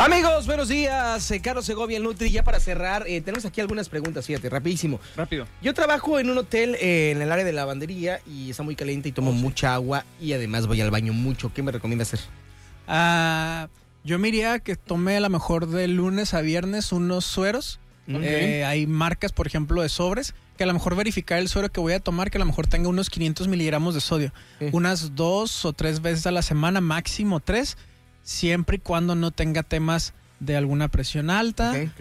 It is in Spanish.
Amigos, buenos días. Carlos Segovia, el Nutri. Ya para cerrar, tenemos aquí algunas preguntas, fíjate, rapidísimo. Rápido. Yo trabajo en un hotel en el área de lavandería y está muy caliente y tomo mucha agua y además voy al baño mucho. ¿Qué me recomienda hacer? Yo me iría que tome a lo mejor de lunes a viernes unos sueros. Okay. Hay marcas, por ejemplo, de sobres, que a lo mejor verificar el suero que voy a tomar, que a lo mejor tenga unos 500 miligramos de sodio. Unas 2 o 3 veces a la semana, máximo 3, siempre y cuando no tenga temas de alguna presión alta